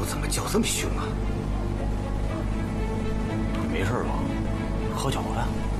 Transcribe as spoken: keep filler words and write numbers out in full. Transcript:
怎么叫这么凶啊？ 你没事吧？喝酒了？